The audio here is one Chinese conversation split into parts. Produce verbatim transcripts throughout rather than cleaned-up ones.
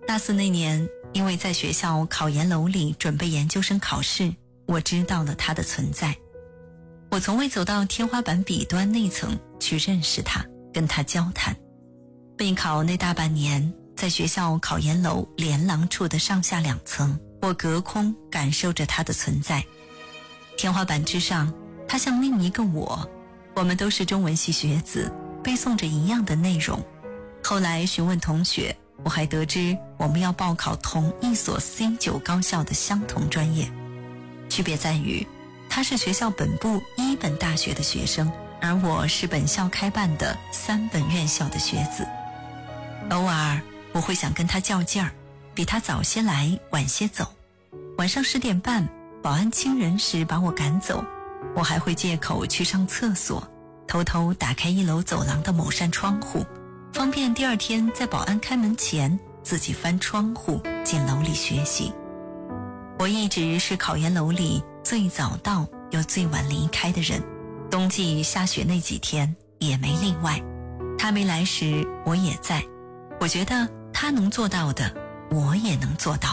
大四那年，因为在学校考研楼里准备研究生考试，我知道了它的存在。我从未走到天花板彼端那层去认识它，跟它交谈。备考那大半年，在学校考研楼连廊处的上下两层，我隔空感受着它的存在。天花板之上，它像另一个我，我们都是中文系学子，背诵着一样的内容。后来询问同学，我还得知我们要报考同一所 C 九 高校的相同专业，区别在于他是学校本部一本大学的学生，而我是本校开办的三本院校的学子。偶尔我会想跟他较劲儿，比他早些来晚些走。晚上十点半保安清人时把我赶走，我还会借口去上厕所，偷偷打开一楼走廊的某扇窗户，方便第二天在保安开门前自己翻窗户进楼里学习。我一直是考研楼里最早到又最晚离开的人，冬季下雪那几天也没例外。他没来时我也在，我觉得他能做到的我也能做到。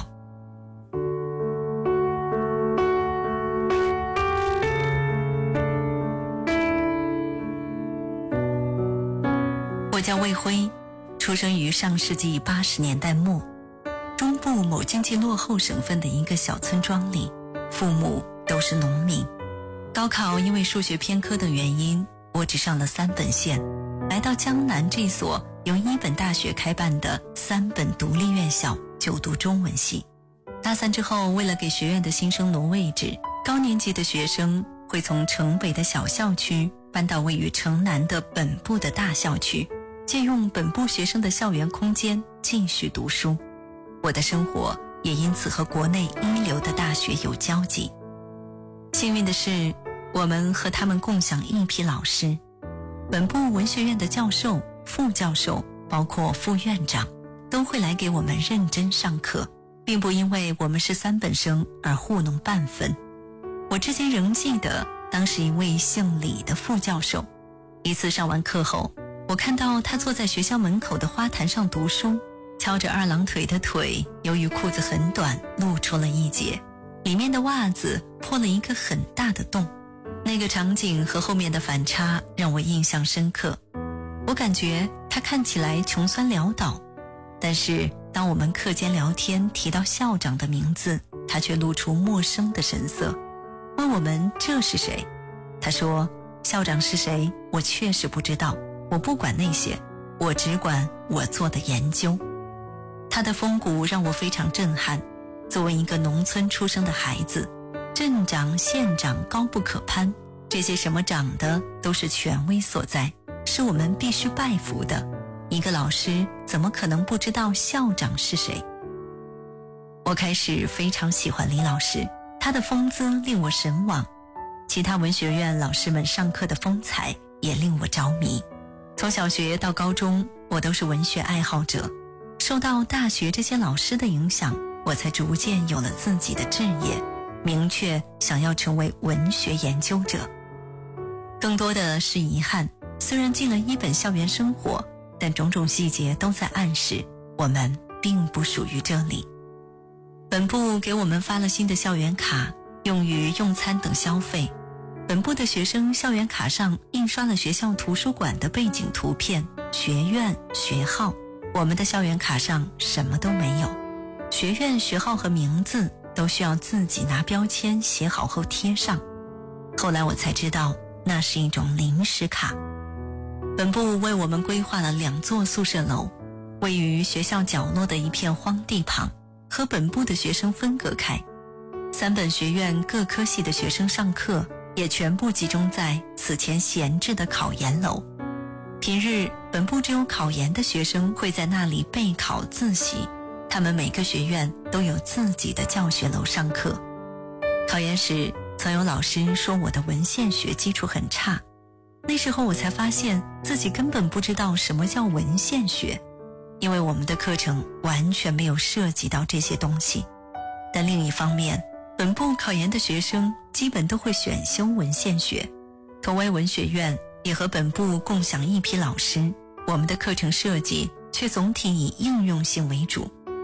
我叫魏辉，出生于上世纪八十年代末，中部某经济落后省份的一个小村庄里，父母都是农民。高考因为数学偏科的原因，我只上了三本线，来到江南这所由一本大学开办的三本独立院校就读中文系。大三之后，为了给学院的新生挪位置，高年级的学生会从城北的小校区搬到位于城南的本部的大校区，借用本部学生的校园空间继续读书。我的生活也因此和国内一流的大学有交集。幸运的是，我们和他们共享一批老师，本部文学院的教授、副教授，包括副院长，都会来给我们认真上课，并不因为我们是三本生而糊弄半分。我至今仍记得当时一位姓李的副教授，一次上完课后，我看到他坐在学校门口的花坛上读书，翘着二郎腿的腿由于裤子很短露出了一截，里面的袜子破了一个很大的洞。那个场景和后面的反差让我印象深刻。我感觉他看起来穷酸潦倒，但是当我们课间聊天提到校长的名字，他却露出陌生的神色，问我们这是谁。他说，校长是谁我确实不知道，我不管那些，我只管我做的研究。他的风骨让我非常震撼。作为一个农村出生的孩子，镇长、县长高不可攀，这些什么长的都是权威所在，是我们必须拜服的。一个老师怎么可能不知道校长是谁？我开始非常喜欢李老师，他的风姿令我神往，其他文学院老师们上课的风采也令我着迷。从小学到高中，我都是文学爱好者，受到大学这些老师的影响，我才逐渐有了自己的志业，明确想要成为文学研究者。更多的是遗憾，虽然进了一本校园生活，但种种细节都在暗示我们并不属于这里。本部给我们发了新的校园卡，用于用餐等消费。本部的学生校园卡上印刷了学校图书馆的背景图片、学院、学号，我们的校园卡上什么都没有。学院、学号和名字都需要自己拿标签写好后贴上。后来我才知道，那是一种临时卡。本部为我们规划了两座宿舍楼，位于学校角落的一片荒地旁，和本部的学生分隔开。三本学院各科系的学生上课也全部集中在此前闲置的考研楼。平日本部只有考研的学生会在那里备考自习，他们每个学院都有自己的教学楼上课。考研时曾有老师说我的文献学基础很差，那时候我才发现自己根本不知道什么叫文献学，因为我们的课程完全没有涉及到这些东西。但另一方面，本部考研的学生基本都会选修文献学，同为文学院，也和本部共享一批老师，我们的课程设计却总体以应用性为主。